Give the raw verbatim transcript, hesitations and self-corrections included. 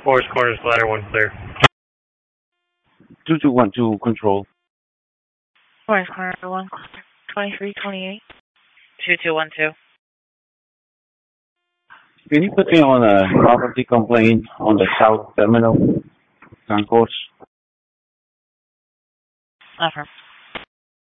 Forest Corners, ladder one clear. two two one two, control. Forest Corner one, twenty-three twenty-eight. two two one two. Can you put me on a property complaint on the South Terminal, Concourse? Affirm.